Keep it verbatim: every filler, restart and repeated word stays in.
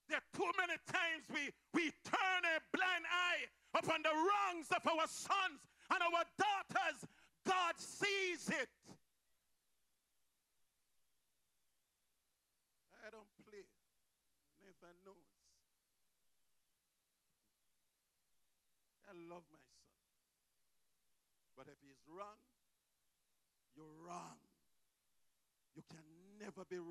There are too many times we, we turn a blind eye upon the wrongs of our sons and our daughters. God sees it. I don't play. Nathan knows. I love my son. But if he's wrong, you're wrong. You can never be wrong.